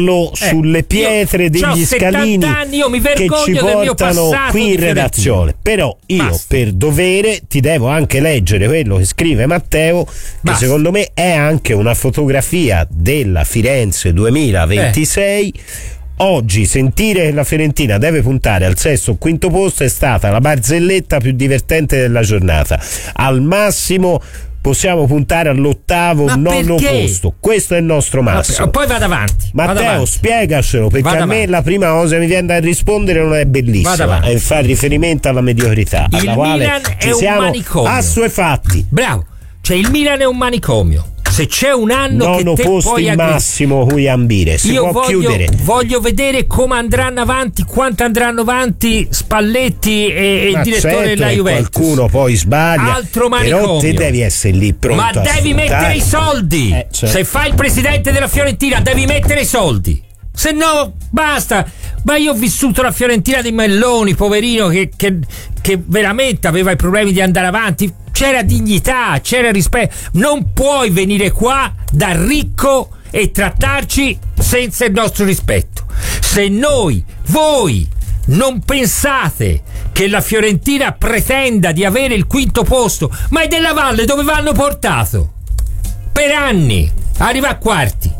sulle pietre degli scalini anni, io mi che ci portano qui in redazione. Però io per dovere ti devo anche leggere quello che scrive Matteo, che secondo me è anche una fotografia della Firenze 2026. Oggi sentire che la Fiorentina deve puntare al sesto o quinto posto è stata la barzelletta più divertente della giornata. Al massimo possiamo puntare all'ottavo, nono posto. Questo è il nostro massimo. Poi vado avanti. Matteo, spiegacelo, perché a me la prima cosa che mi viene da rispondere non è bellissima, è fare riferimento alla mediocrità, alla quale Milan ci siamo assuefatti. Bravo, cioè il Milan è un manicomio. Se c'è un anno nono che te posto puoi il massimo cui ambire, si può chiudere. Voglio vedere come andranno avanti, quanto andranno avanti Spalletti e il direttore della Juventus. Qualcuno poi sbaglia, altro manicomio. Però te devi essere lì pronto. Ma devi mettere i soldi. Se fai il presidente della Fiorentina devi mettere i soldi. Se no basta. Ma io ho vissuto la Fiorentina di Melloni, poverino, che veramente aveva i problemi di andare avanti. C'era dignità, c'era rispetto. Non puoi venire qua da ricco e trattarci senza il nostro rispetto. Se voi non pensate che la Fiorentina pretenda di avere il quinto posto, ma è della Valle dove vanno portato per anni, arriva a quarti.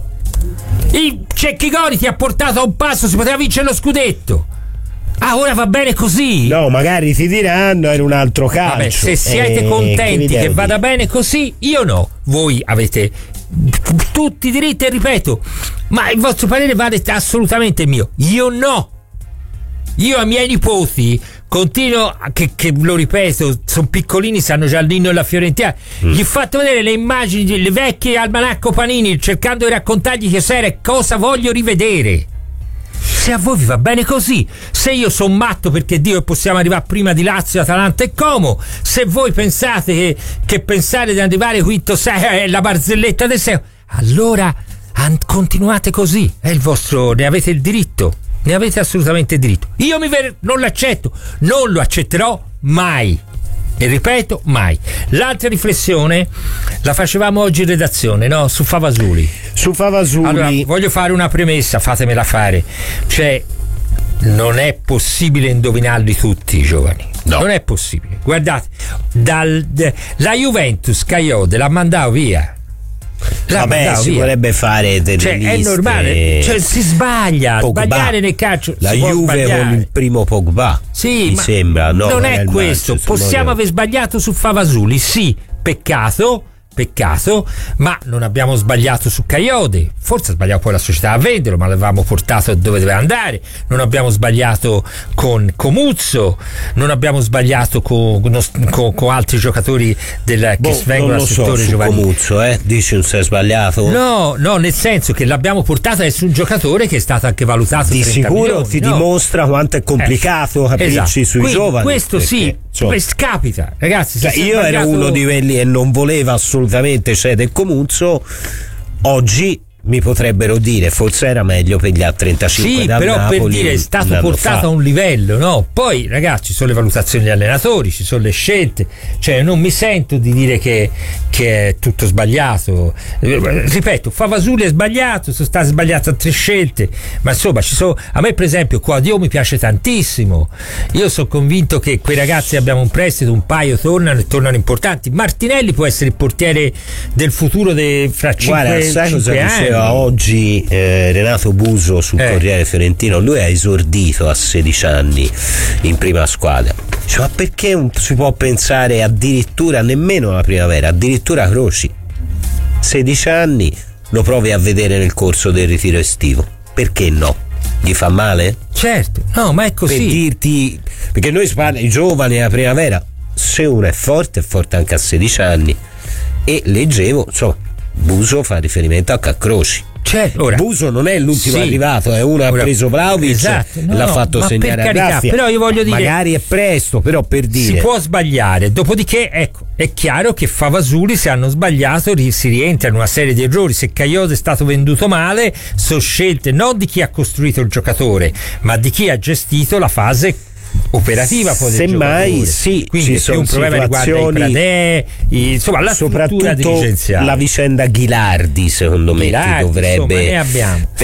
Il Cecchigori ti ha portato a un passo, si poteva vincere lo scudetto. Ora va bene così? No, magari ti diranno era un altro calcio. Vabbè, se siete contenti che vada bene così, io no. Voi avete tutti i diritti, e ripeto, ma il vostro parere vale assolutamente mio. Io no. Io ai miei nipoti continuo, che lo ripeto, sono piccolini, sanno già l'inno della Fiorentina. Gli ho fatto vedere le immagini, le vecchie almanacco Panini, cercando di raccontargli che sera cosa voglio rivedere. Se a voi vi va bene così, se io sono matto perché Dio che possiamo arrivare prima di Lazio, Atalanta e Como, se voi pensate che pensare di arrivare quinto è la barzelletta del secolo, allora continuate così, è il vostro, ne avete il diritto, ne avete assolutamente il diritto. Io non l'accetto, non lo accetterò mai. E ripeto, mai. L'altra riflessione la facevamo oggi in redazione, no? Su Favasuli. Allora, voglio fare una premessa, fatemela fare. Cioè, non è possibile indovinarli tutti i giovani. No. Non è possibile. Guardate, la Juventus Cagliode l'ha mandato via. Si vorrebbe fare delle liste. È normale, si sbaglia. Pogba. Sbagliare nel calcio. La Juve con il primo Pogba. Sì, mi sembra. No, non è questo. Possiamo aver sbagliato su Favasuli, sì, peccato, ma non abbiamo sbagliato su Cagliode. Forse ha sbagliato poi la società a venderlo, ma l'avevamo portato dove doveva andare. Non abbiamo sbagliato con Comuzzo, non abbiamo sbagliato con altri giocatori che vengono dal settore giovanile. Comuzzo, dici non si è sbagliato? No, nel senso che l'abbiamo portato a essere un giocatore che è stato anche valutato di sicuro milioni, dimostra quanto è complicato capirci sui giovani. Questo perché, capita, ragazzi. Io ero uno di quelli e non voleva assolutamente cedere Comuzzo. Oggi mi potrebbero dire forse era meglio per gli A35 da però Napoli, per dire è stato portato a un livello, no? Poi ragazzi, ci sono le valutazioni degli allenatori, ci sono le scelte, cioè non mi sento di dire che è tutto sbagliato. Ripeto, Favasuli è sbagliato, sono state sbagliate altre scelte, ma insomma a me per esempio Quadio mi piace tantissimo. Io sono convinto che quei ragazzi, abbiamo un prestito, un paio tornano importanti. Martinelli può essere il portiere del futuro fra 5 anni. Oggi Renato Buso sul Corriere Fiorentino, lui ha esordito a 16 anni in prima squadra. Ma perché non si può pensare addirittura nemmeno alla primavera, addirittura Croci? 16 anni lo provi a vedere nel corso del ritiro estivo, perché no? Gli fa male? Certo, no, ma è così. Per dirti, perché noi si parla i giovani alla primavera, se uno è forte anche a 16 anni. E leggevo, Buso fa riferimento a Caccroci. Ora, Buso non è l'ultimo arrivato, è uno ha preso Vlahovic, l'ha fatto segnare a Raffia. Però io voglio dire, magari è presto, però per dire si può sbagliare. Dopodiché, ecco, è chiaro che Favasuli, se hanno sbagliato, si rientra in una serie di errori. Se Cagliode è stato venduto male, sono scelte non di chi ha costruito il giocatore, ma di chi ha gestito la fase operativa. Semmai quindi ci sono un problema riguarda i Pradè, insomma la struttura dirigenziale. La vicenda Ghilardi secondo me dovrebbe, ne abbiamo